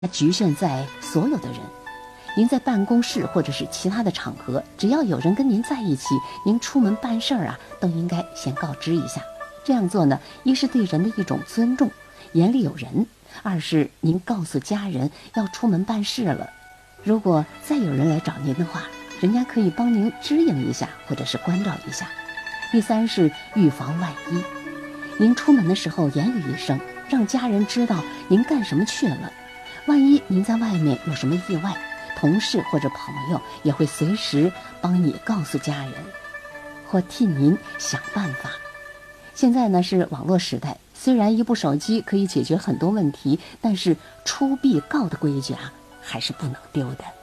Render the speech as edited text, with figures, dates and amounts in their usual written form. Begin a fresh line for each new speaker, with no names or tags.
局限在所有的人。您在办公室或者是其他的场合，只要有人跟您在一起，您出门办事儿都应该先告知一下。这样做呢，一是对人的一种尊重，眼里有人；二是您告诉家人要出门办事了。如果再有人来找您的话，人家可以帮您支应一下，或者是关照一下。第三是预防万一，您出门的时候言语一声，让家人知道您干什么去了。万一您在外面有什么意外，同事或者朋友也会随时帮你告诉家人，或替您想办法。现在呢是网络时代，虽然一部手机可以解决很多问题，但是出必告的规矩还是不能丢的。